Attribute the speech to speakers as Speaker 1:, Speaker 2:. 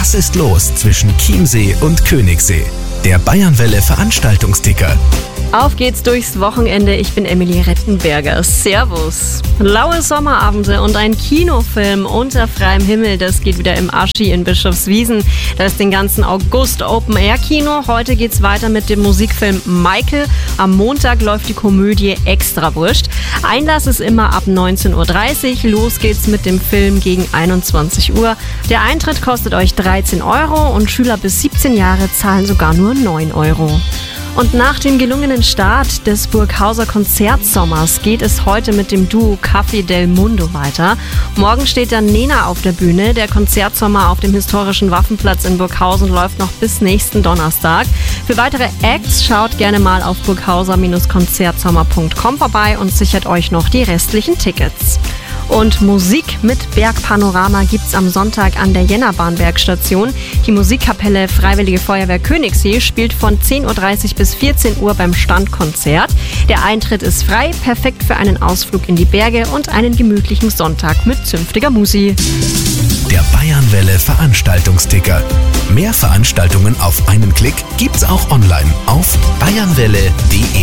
Speaker 1: Was ist los zwischen Chiemsee und Königssee? Der Bayernwelle Veranstaltungsticker.
Speaker 2: Auf geht's durchs Wochenende. Ich bin Emilie Rettenberger. Servus. Laue Sommerabende und ein Kinofilm unter freiem Himmel. Das geht wieder im Aschi in Bischofswiesen. Da ist den ganzen August Open-Air-Kino. Heute geht's weiter mit dem Musikfilm Michael. Am Montag läuft die Komödie Extrawurst. Einlass ist immer ab 19.30 Uhr. Los geht's mit dem Film gegen 21 Uhr. Der Eintritt kostet euch 13 € und Schüler bis 17 Jahre zahlen sogar nur 9 €. Und nach dem gelungenen Start des Burghauser Konzertsommers geht es heute mit dem Duo Café del Mundo weiter. Morgen steht dann Nena auf der Bühne. Der Konzertsommer auf dem historischen Waffenplatz in Burghausen läuft noch bis nächsten Donnerstag. Für weitere Acts schaut gerne mal auf burghauser-konzertsommer.com vorbei und sichert euch noch die restlichen Tickets. Und Musik mit Bergpanorama gibt's am Sonntag an der Jennerbahnbergstation. Die Musikkapelle Freiwillige Feuerwehr Königssee spielt von 10.30 Uhr bis 14 Uhr beim Standkonzert. Der Eintritt ist frei, perfekt für einen Ausflug in die Berge und einen gemütlichen Sonntag mit zünftiger Musi.
Speaker 1: Der Bayernwelle Veranstaltungsticker. Mehr Veranstaltungen auf einen Klick gibt's auch online auf bayernwelle.de.